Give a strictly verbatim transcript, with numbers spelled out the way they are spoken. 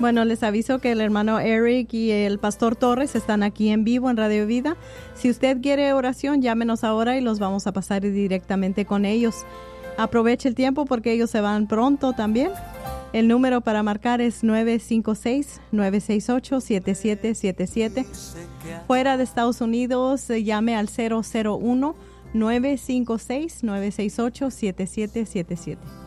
Bueno, les aviso que el hermano Eric y el pastor Torres están aquí en vivo en Radio Vida. Si usted quiere oración, llámenos ahora y los vamos a pasar directamente con ellos. Aproveche el tiempo porque ellos se van pronto también. El número para marcar es nueve cinco seis, nueve seis ocho, siete siete siete siete. Fuera de Estados Unidos, llame al cero cero uno, nueve cinco seis, nueve seis ocho, siete siete siete siete.